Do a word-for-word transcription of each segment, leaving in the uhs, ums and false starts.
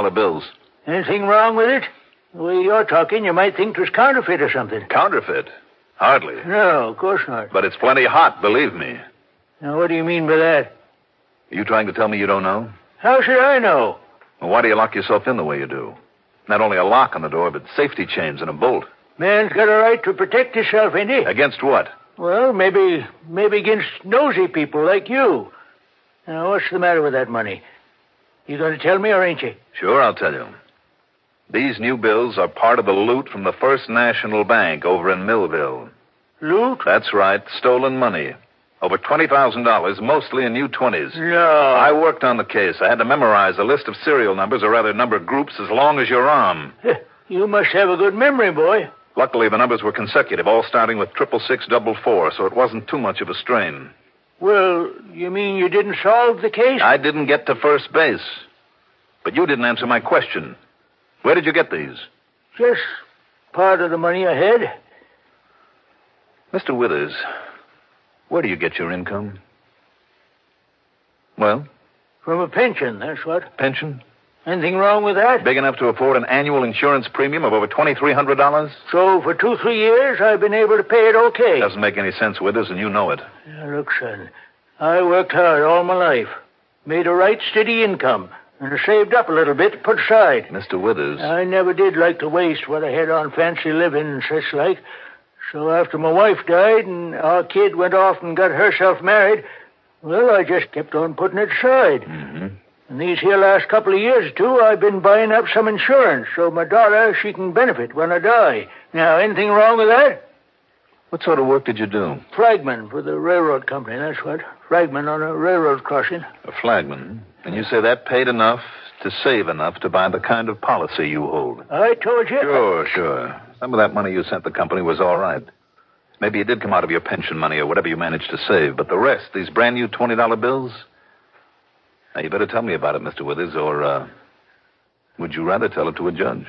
couple of bills. Anything wrong with it? The way you're talking, you might think it was counterfeit or something. Counterfeit? Hardly. No, of course not. But it's plenty hot, believe me. Now, what do you mean by that? Are you trying to tell me you don't know? How should I know? Well, why do you lock yourself in the way you do? Not only a lock on the door, but safety chains and a bolt. Man's got a right to protect himself, ain't he? Against what? Well, maybe maybe against nosy people like you. Now, what's the matter with that money? You going to tell me or ain't you? Sure, I'll tell you. These new bills are part of the loot from the First National Bank over in Millville. Loot? That's right, stolen money. Over twenty thousand dollars, mostly in U twenties. No. I worked on the case. I had to memorize a list of serial numbers, or rather number groups, as long as your arm. You must have a good memory, boy. Luckily, the numbers were consecutive, all starting with triple six double four, so it wasn't too much of a strain. Well, you mean you didn't solve the case? I didn't get to first base. But you didn't answer my question. Where did you get these? Just part of the money I had. Mister Withers, where do you get your income? Well? From a pension, that's what. Pension? Anything wrong with that? Big enough to afford an annual insurance premium of over twenty-three hundred dollars? So for two, three years, I've been able to pay it okay. Doesn't make any sense, Withers, and you know it. Now, look, son, I worked hard all my life. Made a right steady income. And I saved up a little bit to put aside. Mister Withers. I never did like to waste what I had on fancy living and such like. So after my wife died and our kid went off and got herself married, well, I just kept on putting it aside. Mm-hmm. And these here last couple of years, too, I've been buying up some insurance so my daughter, she can benefit when I die. Now, anything wrong with that? What sort of work did you do? Flagman for the railroad company, that's what. Flagman on a railroad crossing. A flagman? And you say that paid enough to save enough to buy the kind of policy you hold? I told you. Sure, sure. Some of that money you sent the company was all right. Maybe it did come out of your pension money or whatever you managed to save. But the rest, these brand new twenty dollar bills? Now, you better tell me about it, Mister Withers, or uh, would you rather tell it to a judge?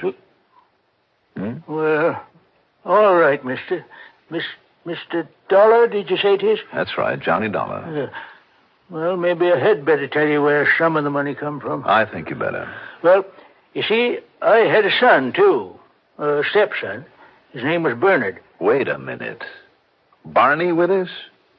Hmm? Well, all right, mister. Miss, Mister Dollar, did you say it is? That's right, Johnny Dollar. Uh, well, maybe I had better tell you where some of the money come from. I think you better. Well, you see, I had a son, too. A stepson. His name was Bernard. Wait a minute. Barney Withers?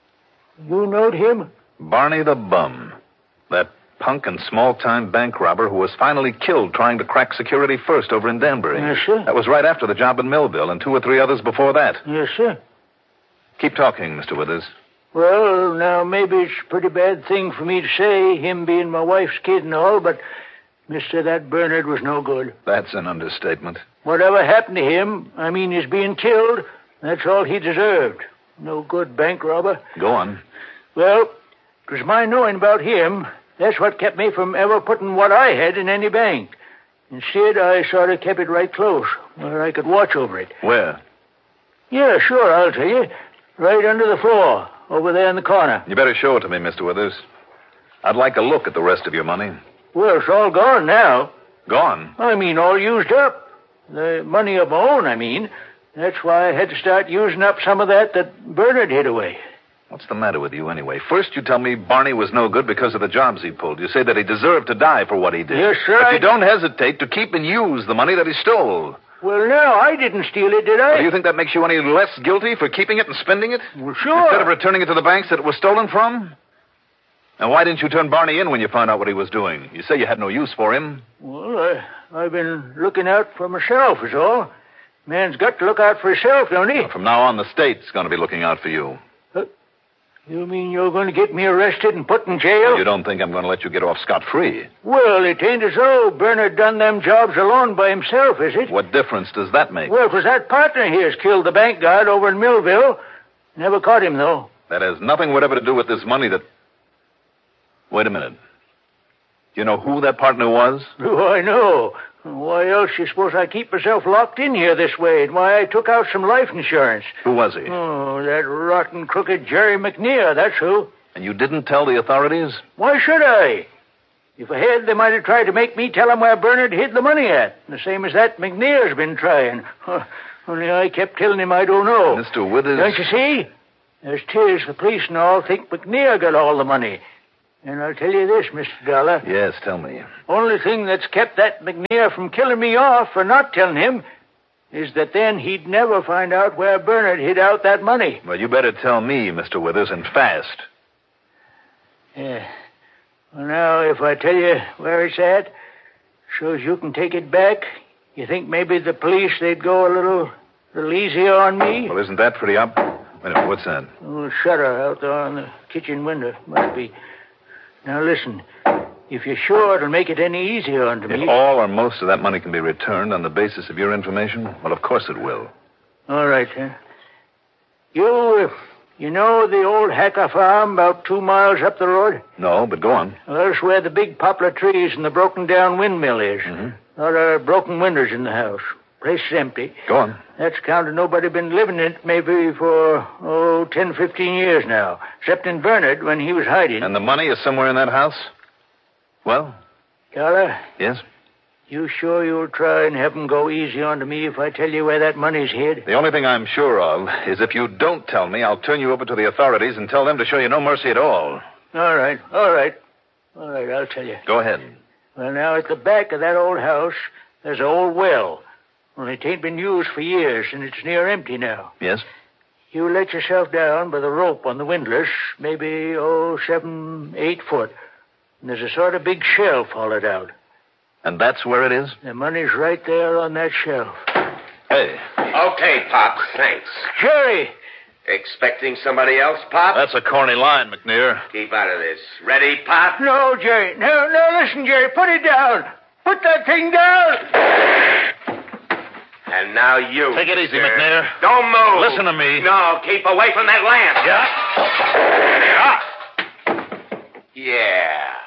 You knowed him? Barney the Bum. That punk and small-time bank robber who was finally killed trying to crack Security First over in Danbury. Yes, sir. That was right after the job in Millville and two or three others before that. Yes, sir. Keep talking, Mister Withers. Well, now, maybe it's a pretty bad thing for me to say, him being my wife's kid and all, but, mister, that Bernard was no good. That's an understatement. Whatever happened to him, I mean his being killed, that's all he deserved. No good bank robber. Go on. Well, it was my knowing about him. That's what kept me from ever putting what I had in any bank. Instead, I sort of kept it right close, where I could watch over it. Where? Yeah, sure, I'll tell you. Right under the floor, over there in the corner. You better show it to me, Mister Withers. I'd like a look at the rest of your money. Well, it's all gone now. Gone? I mean, all used up. The money of my own, I mean. That's why I had to start using up some of that that Bernard hid away. What's the matter with you, anyway? First, you tell me Barney was no good because of the jobs he pulled. You say that he deserved to die for what he did. Yes, sir. But I... you don't hesitate to keep and use the money that he stole. Well, no, I didn't steal it, did I? Well, do you think that makes you any less guilty for keeping it and spending it? Well, sure. Instead of returning it to the banks that it was stolen from? And why didn't you turn Barney in when you found out what he was doing? You say you had no use for him. Well, I, I've been looking out for myself, is all. Man's got to look out for himself, don't he? Well, from now on, the state's going to be looking out for you. Uh, you mean you're going to get me arrested and put in jail? You don't think I'm going to let you get off scot-free? Well, it ain't as though Bernard done them jobs alone by himself, is it? What difference does that make? Well, 'cause that partner of his killed the bank guard over in Millville. Never caught him, though. That has nothing whatever to do with this money that... Wait a minute. Do you know who that partner was? Oh, I know. Why else you suppose I keep myself locked in here this way, and why I took out some life insurance? Who was he? Oh, that rotten, crooked Jerry McNear, that's who. And you didn't tell the authorities? Why should I? If I had, they might have tried to make me tell them where Bernard hid the money at. The same as that McNear's been trying. Huh. Only I kept telling him I don't know. Mister Withers... Don't you see? As 'tis, the police and all think McNear got all the money. And I'll tell you this, Mister Dollar. Yes, tell me. Only thing that's kept that McNair from killing me off for not telling him is that then he'd never find out where Bernard hid out that money. Well, you better tell me, Mister Withers, and fast. Yeah. Well, now, if I tell you where it's at, so's you can take it back, you think maybe the police, they'd go a little, little easier on me? Well, isn't that pretty up? Wait a minute, what's that? A little shutter out there on the kitchen window. Must be. Now, listen. If you're sure it'll make it any easier on me... If all or most of that money can be returned on the basis of your information, well, of course it will. All right, huh? You, uh, you know the old Hacker farm about two miles up the road? No, but go on. Well, that's where the big poplar trees and the broken-down windmill is. Mm-hmm. A lot of broken windows in the house. Place is empty. Go on. That's counted nobody been living in it maybe for, oh, ten, fifteen years now. Except in Bernard when he was hiding. And the money is somewhere in that house? Well? Dollar? Yes? You sure you'll try and have 'em go easy on to me if I tell you where that money's hid? The only thing I'm sure of is if you don't tell me, I'll turn you over to the authorities and tell them to show you no mercy at all. All right, all right. All right, I'll tell you. Go ahead. Well, now, at the back of that old house, there's an old well. Only it ain't been used for years, and it's near empty now. Yes? You let yourself down by the rope on the windlass, maybe, oh, seven, eight foot. And there's a sort of big shelf hollowed out. And that's where it is? The money's right there on that shelf. Hey. Okay, Pop, thanks. Jerry! Expecting somebody else, Pop? That's a corny line, McNair. Keep out of this. Ready, Pop? No, Jerry. No, no, listen, Jerry. Put it down. Put that thing down. And now you. Take it easy, sir. McNair. Don't move. Listen to me. No, keep away from that lamp. Yeah? Yeah. Yeah.